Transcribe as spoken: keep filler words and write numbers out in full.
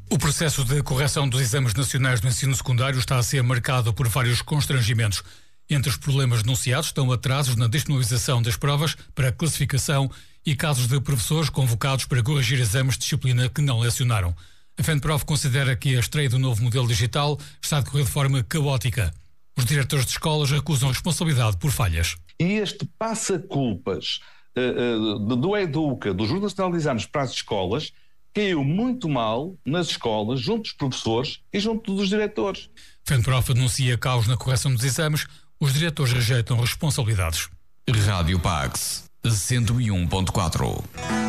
O processo de correção dos exames nacionais do ensino secundário está a ser marcado por vários constrangimentos. Entre os problemas denunciados estão atrasos na disponibilização das provas para classificação e casos de professores convocados para corrigir exames de disciplina que não lecionaram. A FENPROF considera que a estreia do novo modelo digital está a decorrer de forma caótica. Os diretores de escolas acusam responsabilidade por falhas. E este passa-culpas uh, uh, do Educa, do Júri Nacional de Exames para as escolas, caiu muito mal nas escolas, junto dos professores e junto dos diretores. FENPROF anuncia caos na correção dos exames, os diretores rejeitam responsabilidades. Rádio Pax, cento e um ponto quatro.